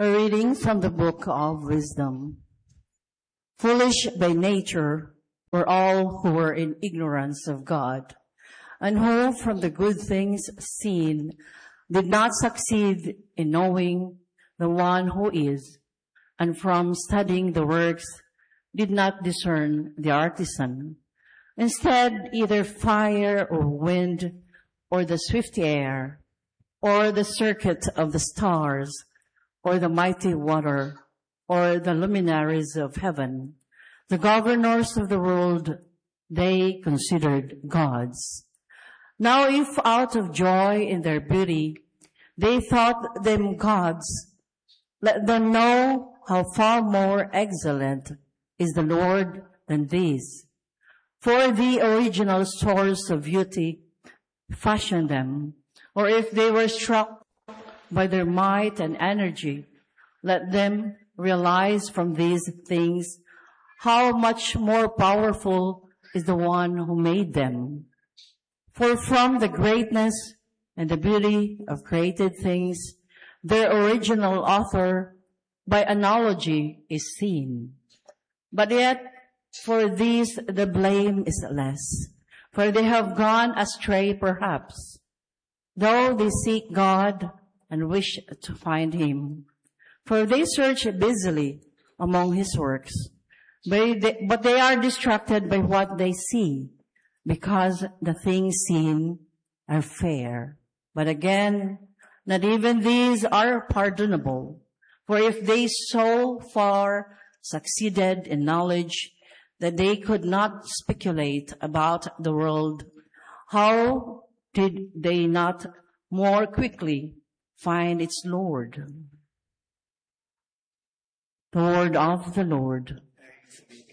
A reading from the book of Wisdom. Foolish by nature were all who were in ignorance of God, and who from the good things seen did not succeed in knowing the one who is, and from studying the works did not discern the artisan. Instead, either fire or wind, or the swift air, or the circuit of the stars, or the mighty water, or the luminaries of heaven, the governors of the world, they considered gods. Now if out of joy in their beauty they thought them gods, let them know how far more excellent is the Lord than these. For the original source of beauty fashioned them, or if they were struck by their might and energy, let them realize from these things how much more powerful is the one who made them. For from the greatness and the beauty of created things, their original author, by analogy, is seen. But yet, for these the blame is less, for they have gone astray perhaps, though they seek God and wish to find Him. For they search busily among His works, but they are distracted by what they see, because the things seen are fair. But again, not even these are pardonable. For if they so far succeeded in knowledge that they could not speculate about the world, how did they not more quickly find its Lord? The word of the Lord.